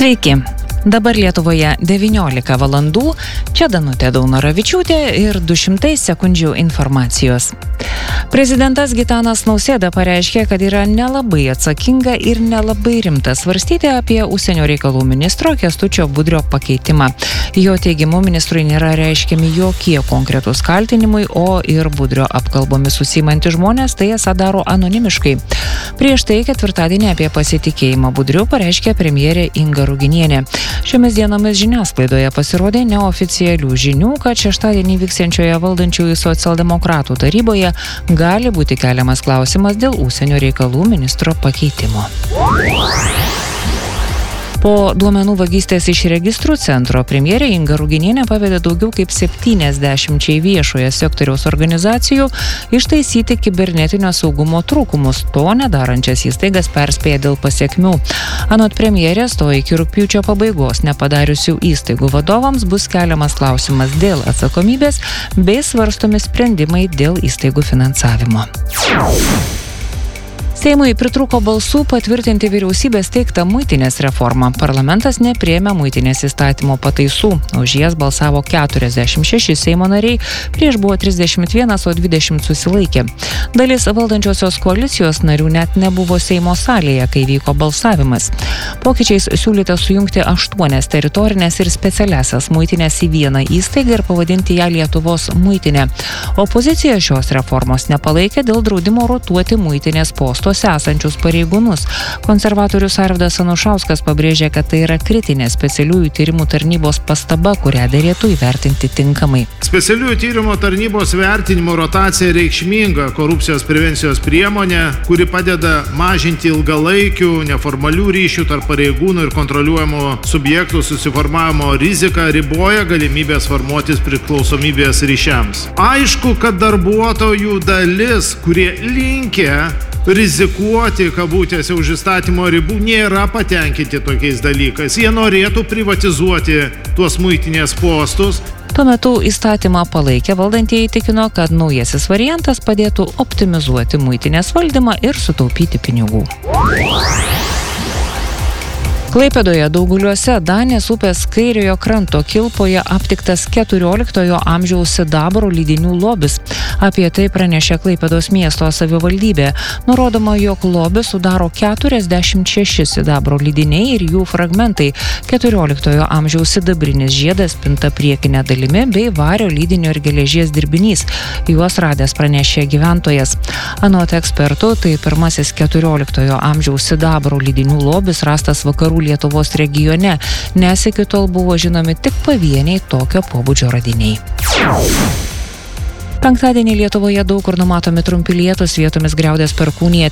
Sveiki. Dabar Lietuvoje 19 valandų, čia Danutė Daunoravičiūtė ir 200 sekundžių informacijos. Prezidentas Gitanas Nausėda pareiškė, kad yra nelabai atsakinga ir nelabai rimta svarstyti apie užsienio reikalų ministro Kęstučio Budrio pakeitimą. Jo teigimu, ministrui nėra reiškiami jokie konkretūs kaltinimai, o ir Budrio apkalbomis užsiimantys žmonės tai esą daro anonimiškai. Prieš tai ketvirtadienį apie pasitikėjimą Budriu pareiškė premjerė Inga Ruginienė. Šiomis dienomis žiniasklaidoje pasirodė neoficialių žinių, kad šeštadienį vyksiančioje valdančiųjų socialdemokratų taryboje gali būti keliamas klausimas dėl užsienio reikalų ministro pakeitimo. Po duomenų vagystės iš registrų centro premjerė Inga Ruginienė pavedė daugiau kaip 70 viešojo sektoriaus organizacijų ištaisyti kibernetinio saugumo trūkumus, to nedarančias įstaigas perspėja dėl pasekmių. Anot premjerės, to iki rugpjūčio pabaigos nepadariusių įstaigų vadovams bus keliamas klausimas dėl atsakomybės bei svarstomi sprendimai dėl įstaigų finansavimo. Seimui pritrūko balsų patvirtinti vyriausybės teiktą muitinės reformą. Parlamentas nepriėmė muitinės įstatymo pataisų. Už jas balsavo 46 Seimo nariai, prieš buvo 31, o 20 susilaikė. Dalis valdančiosios koalicijos narių net nebuvo Seimo salėje, kai vyko balsavimas. Pokyčiais siūlyta sujungti 8 teritorinės ir specialiasias muitinės į vieną įstaigą ir pavadinti ją Lietuvos muitinę. Opozicija šios reformos nepalaikė dėl draudimo rotuoti muitinės posto esančius pareigūnus. Konservatorius Arvydas Anušauskas pabrėžė, kad tai yra kritinė specialiųjų tyrimų tarnybos pastaba, kurią derėtų įvertinti tinkamai. Specialiųjų tyrimų tarnybos vertinimo rotacija reikšminga korupcijos prevencijos priemonė, kuri padeda mažinti ilgalaikių neformalių ryšių tarp pareigūnų ir kontroliuojamų subjektų susiformavimo riziką, riboja galimybės formuotis priklausomybės ryšiams. Aišku, kad darbuotojų dalis, kurie linkę rizikuoti, kabutėse, už įstatymo ribų, nėra patenkinti tokiais dalykais. Jie norėtų privatizuoti tuos muitinės postus. Tuo metu įstatymą palaikė valdantieji tikino, kad naujasis variantas padėtų optimizuoti muitinės valdymą ir sutaupyti pinigų. Klaipėdoje Dauguliuose Danės upės kairiojo kranto kilpoje aptiktas 14 amžiaus sidabro lydinių lobis. Apie tai pranešė Klaipėdos miesto savivaldybė. Nurodoma, jog lobį sudaro 46 sidabro lydiniai ir jų fragmentai. 14 amžiaus sidabrinis žiedas pinta priekinė dalimi bei vario lydinio ir geležies dirbinys. Juos radęs pranešė gyventojas. Anot ekspertų, tai pirmasis 14 amžiaus sidabro lydinių lobis rastas vakarų Lietuvos regione, nes iki tol buvo žinomi tik pavieniai tokio pobūdžio radiniai. Penktadienį Lietuvoje daug kur numatomi trumpi lietūs, vietomis griaudės perkūnija